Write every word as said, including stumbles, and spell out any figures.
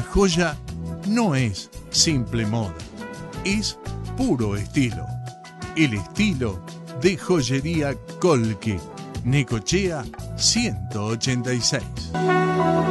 una joya no es simple moda, es puro estilo. El estilo de Joyería Colque, Necochea ciento ochenta y seis.